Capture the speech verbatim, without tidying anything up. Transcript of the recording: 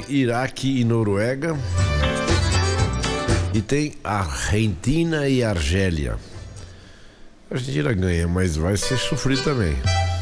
Iraque e Noruega. E tem Argentina e Argélia. A Argentina ganha, mas vai ser sofrido também.